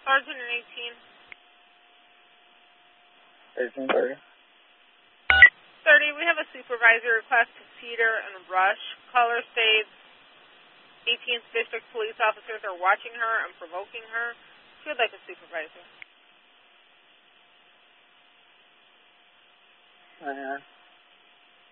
Sergeant and 18. 1330. 30, we have a supervisor request to Cedar and Rush. Caller states 18th District police officers are watching her and provoking her. She would like a supervisor.